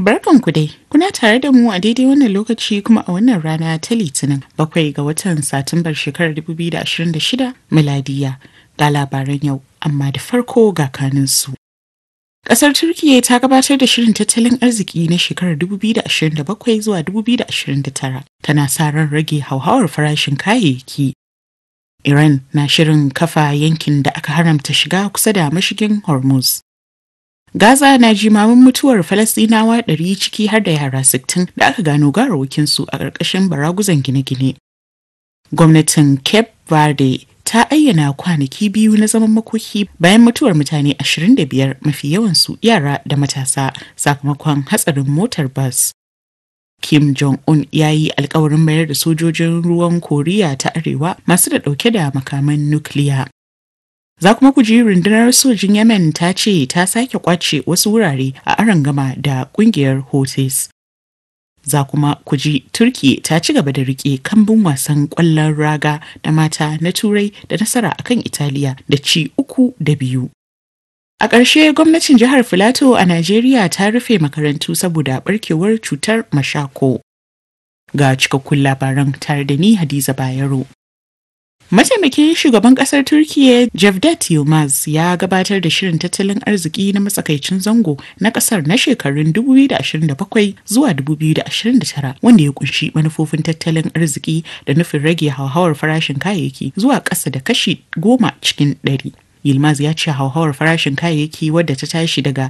Barkanku dai, kuna tare da mu a daidai wannan lokaci kuma a wannan rana ta Litinin 7 ga watan Satumbar shekarar 2026 miladiya ga labaran yau, amma da farko ga kaninsu. Ƙasar Turkiyya ta gabatar da shirin tattalin arziki na shekarar 2027 zuwa 2029 tana sa ran rage hauhawar farashin kayayyaki. Iran na shirin kafa yankin da aka haramta shiga kusa da mashigin Hormuz. Gaza na jimamin mutuwar Falasɗinawa 100 ciki har da yara 60 da aka gano gawarwakinsu a ƙarƙashin baraguzan gine-gine. Gwamnatin Cape Verde ta ayyana kwanaki 2 na zaman makoki bayan mutuwar mutane 25 mafi yawansu yara da matasa sakamakon hatsarin motar bas. Kim Jong-un ya yi alkawarin mayar da sojojin ruwan Koriya ta Arewa masu da ɗauke da makaman nukiliya. Za kuma ku ji rundunar sojin Yemen ta ce ta sake kwace wasu wurare a arangama da kungiyar Houthis. Za kuma ku ji Turki ta ci gaba da rike kambun wasan ƙwallon raga da mata na Turai da nasara akan Italiya da ci 3-2. A ƙarshe gwamnatin jihar Filato a Najeriya ta rufe makarantu saboda barkewar cutar mashako. Ga cikakkun labaran tare da ni Hadiza Bayero. Mataimakin shugaban kasar Turkiyya Cevdet Yılmaz ya gabatar da shirin tattalin arziki na matsakaicin zango na kasar na shekarun 2027 zuwa 2029 wanda ya kunshi manufofin tattalin arziki da nufin rage hauhawar farashin kayayyaki zuwa ƙasa da kashi 10 cikin 100. Yilmaz ya ce hauhawar farashin kayayyaki wadda ta tashi daga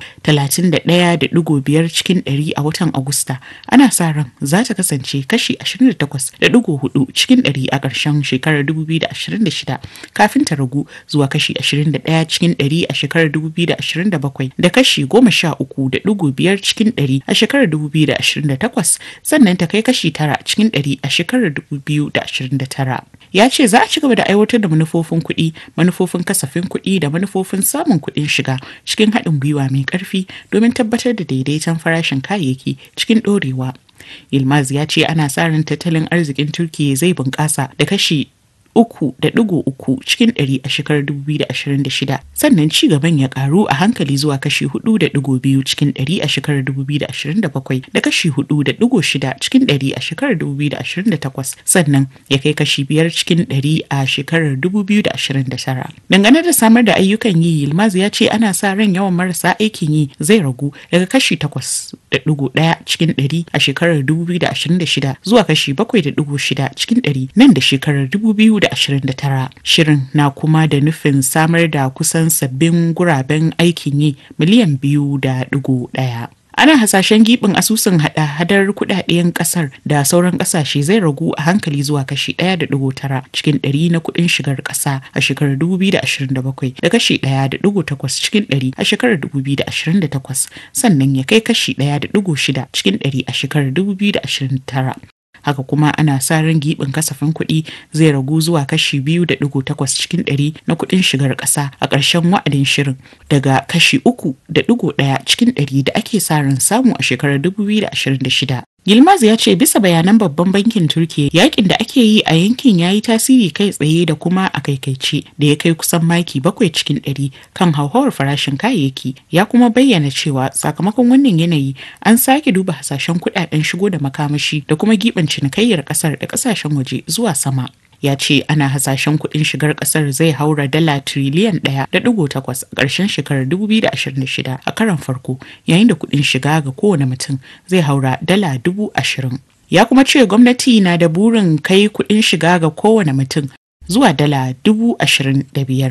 31.5 cikin 100 a watan Agusta ana sa ran za ta kasance kashi 28.4 cikin 100 a ƙarshen shekarar 2026 kafin ta ragu zuwa kashi 21 cikin 100 a shekarar 2027 da kashi 13.5 cikin 100 a shekarar 2028 sannan ta kai kashi 9 cikin 100 a shekarar 2029. Ya ce za a ci gaba da aiwatar da manufofin kuɗi, manufofin kasafin kuɗi da manufofin samun kuɗin shiga cikin haɗin gwiwa mai ƙarfi domin tabbatar da daidaiton farashin kayayyaki cikin ɗorewa. Yilmaz ya ce ana sa ran tattalin arzikin Turkiyya zai bunƙasa da kashi 3.3 cikin 100 a shekarar 2026 sannan ci gaban ya karu a hankali zuwa kashi 4.2 cikin 100 a shekarar 2027 da kashi 4.6 cikin 100 a shekarar 2028 sannan ya kai kashi 5 cikin 100 a shekarar 2029. Dangane da samar da ayyukan yi, Yilmaz ya ce ana sa ran yawan marasa aikin yi zai ragu daga kashi 8.1 cikin 100 a shekarar 2026 zuwa kashi 7.6 cikin 100 nan da shekarar 2029. Shirin na kuma da nufin samar da kusan sabbin guraben aikin yi miliyan 2.1. Ana hasashen gibin asusun hada-hadar kudaden kasar da sauran kasashe zai ragu a hankali zuwa kashi 1.9 cikin 100 na kudin shigar kasa a shekarar 2027 da kashi 1.8 cikin 100 a shekarar 2028 sannan ya kai kashi 1.6 cikin 100 a shekarar 2029. Haka kuma ana sa ran gibin kasafin kuɗi zai ragu zuwa kashi 2.8 cikin 100 na kuɗin shigar ƙasa a ƙarshen wa'adin shirin daga kashi 3.1 cikin 100 da ake sa ran samu a shekarar 2026. Yilmaz ya ce bisa bayanan babban bankin Turkiyya yakin da ake yi a yankin ya yi tasiri kai tsaye da kuma a kaikaice da ya kai kusan maki 7 cikin 100 kan hauhawar farashin kayayyaki, ya kuma bayyana cewa sakamakon wannan yanayi an sake duba hasashen kudaden shigo da makamashi da kuma giɓin cinikayyar kasar da kasashen waje zuwa sama. Ya ce ana hasashen kuɗin shigar ƙasar zai haura dala tiriliyan 1.8 a ƙarshen shekarar 2026 a karon farko, yayin da kuɗin shiga ga kowane mutum zai haura dala 20,000. Ya kuma ce gwamnati na da burin kai kuɗin shiga ga kowane mutum zuwa dala 25,000